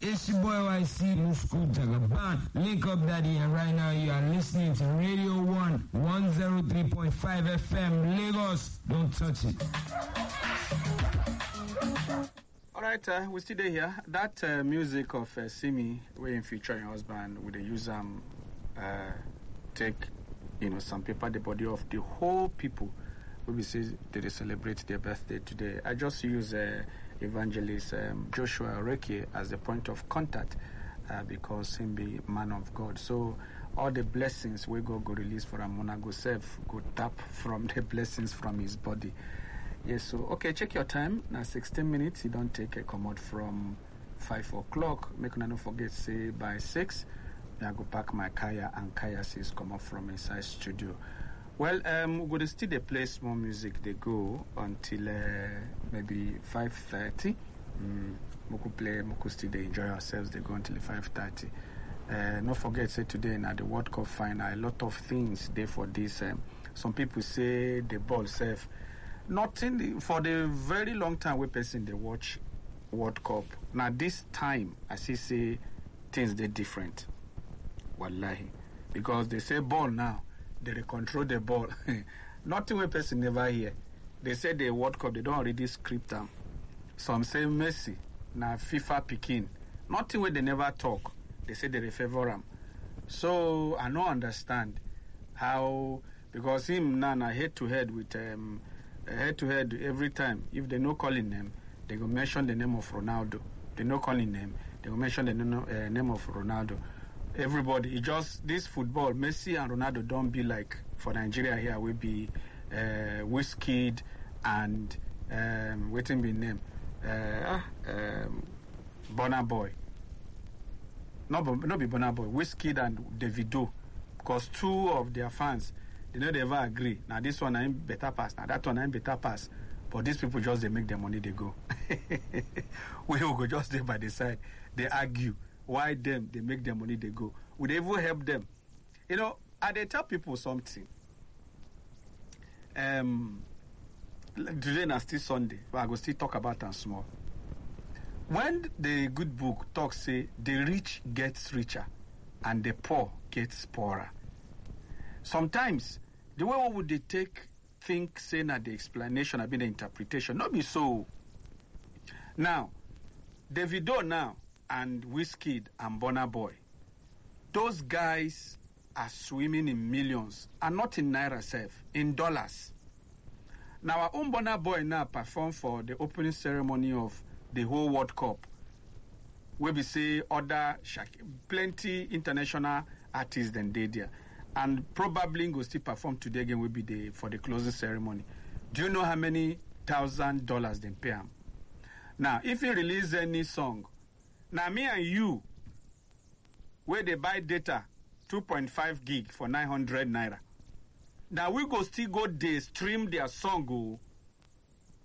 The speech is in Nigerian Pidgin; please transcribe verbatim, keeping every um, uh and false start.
It's your boy Y C, Musku Jagaban. Link up, Daddy, and right now you are listening to Radio one, one oh three point five F M, Lagos. Don't touch it. All right, uh, we still there here. That uh, music of uh, Simi, where in featuring husband, with the use um, uh, take, you know, some people the body of the whole people. We say they celebrate their birthday today. I just use uh, evangelist um, Joshua Oreke as the point of contact uh, because him be man of God. So all the blessings we go go release for Amona go serve, go tap from the blessings from his body. Yes, so okay, check your time. Now sixteen minutes. You don't take a commode from five o'clock. Make no forget say by six. I go pack my kaya and kaya says come up from inside studio. Well, um, we're going to still play small music. They go until uh, maybe five thirty. Mm, we could play, we could still enjoy ourselves. They go until five thirty. Uh, not forget, say today now the World Cup final, a lot of things there for this. Um, some people say the ball safe. Nothing for the very long time we person they watch World Cup. Now this time, I see say things they different. Wallahi, because they say ball now. They control the ball. Nothing we person never hear. They say the World Cup, they don't already script them. Some say Messi, now FIFA Pekin. Nothing where they never talk. They say they favor them. So I don't understand how, because him now nah, head to head with um, head to head every time. If they no calling them, they go mention the name of Ronaldo. They no calling them, they go mention the no, uh, name of Ronaldo. Everybody, it just this football, Messi and Ronaldo don't be like for Nigeria here. We be uh, Wizkid and um, waiting be name uh, um, Burna Boy. No, not be Burna Boy. Wizkid and Davido, because two of their fans they know they ever agree. Now this one I'm better pass. Now that one I'm better pass. But these people just they make their money they go. We will go just there by the side. They argue. Why them? They make their money, they go. Would they even help them? You know, and they tell people something. Um, today is still Sunday, but I will still talk about that small. When the good book talks, say, the rich gets richer and the poor gets poorer. Sometimes, the way what would they take, think, saying that the explanation, have been the interpretation, not be so. Now, Davido now, and Wizkid and Burna Boy, those guys are swimming in millions and not in naira self, in dollars. Now our own Burna Boy now perform for the opening ceremony of the whole World Cup, where we say other plenty international artists than they there, and probably go still perform today again will be the for the closing ceremony. Do you know how many thousand dollars they pay him? Now if he release any song. Now, me and you, where they buy data, two point five gig for nine hundred naira. Now, we go still go, they stream their song, go,